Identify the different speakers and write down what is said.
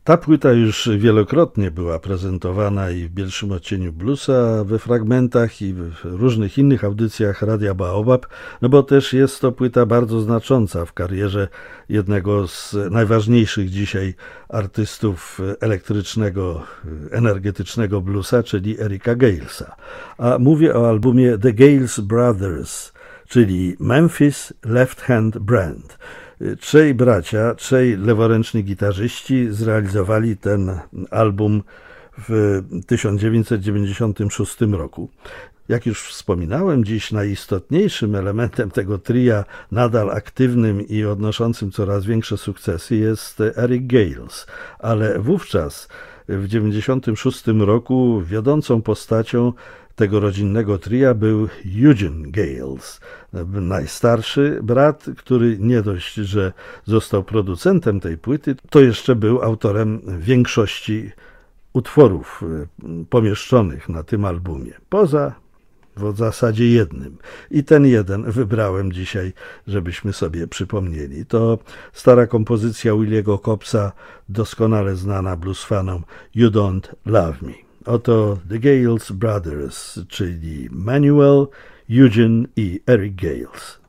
Speaker 1: Ta płyta już wielokrotnie była prezentowana i w Bielszym Odcieniu Bluesa, we fragmentach i w różnych innych audycjach Radia Baobab, no bo też jest to płyta bardzo znacząca w karierze jednego z najważniejszych dzisiaj artystów elektrycznego, energetycznego bluesa, czyli Ericka Galesa. A mówię o albumie The Gales Brothers, czyli Memphis Left Hand Band. Trzej bracia, trzej leworęczni gitarzyści zrealizowali ten album w 1996 roku. Jak już wspominałem, dziś najistotniejszym elementem tego tria, nadal aktywnym i odnoszącym coraz większe sukcesy, jest Eric Gales, ale wówczas w 1996 roku wiodącą postacią tego rodzinnego tria był Eugene Gales, najstarszy brat, który nie dość, że został producentem tej płyty, to jeszcze był autorem większości utworów pomieszczonych na tym albumie, poza w zasadzie jednym. I ten jeden wybrałem dzisiaj, żebyśmy sobie przypomnieli. To stara kompozycja Williego Cobbsa, doskonale znana bluesfanom, You Don't Love Me. Oto The Gales Brothers, czyli Manuel, Eugene i Eric Gales.